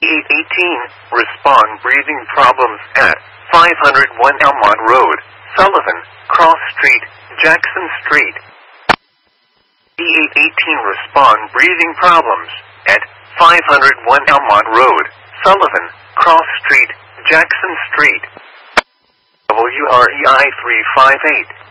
E818, respond breathing problems at 501 Elmont Road, Sullivan, Cross Street, Jackson Street. E818, respond breathing problems at 501 Elmont Road, Sullivan, Cross Street, Jackson Street. WREI 358.